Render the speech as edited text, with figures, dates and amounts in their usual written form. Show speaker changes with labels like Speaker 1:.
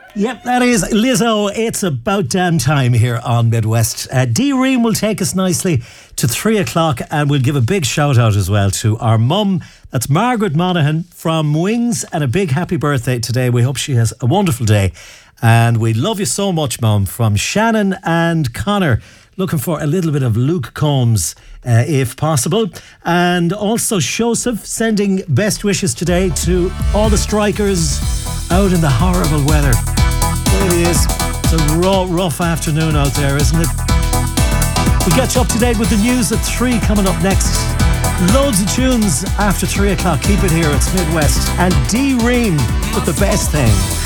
Speaker 1: Yep, that is Lizzo. It's about damn time here on Midwest. Dee Ream will take us nicely to 3 o'clock, and we'll give a big shout out as well to our mum. That's Margaret Monaghan from Wings, and a big happy birthday today. We hope she has a wonderful day. And we love you so much, Mum. From Shannon and Connor. Looking for a little bit of Luke Combs, if possible. And also Joseph sending best wishes today to all the strikers out in the horrible weather. It is. It's a rough afternoon out there, isn't it? We'll get you up to date with the news at 3 coming up next. Loads of tunes after 3 o'clock. Keep it here. It's Midwest. And Dee Ream with the best thing.